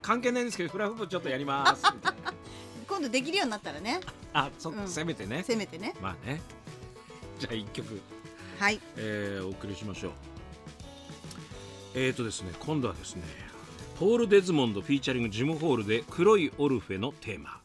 関係ないんですけどフラフープちょっとやりますみたいな今度できるようになったらね。 せめてね。 せめてね。 まあね。じゃあ1曲、 はい、 お送りしましょう。ですね、今度はですね、ポール・デズモンドフィーチャリングジム・ホールで黒いオルフェのテーマ。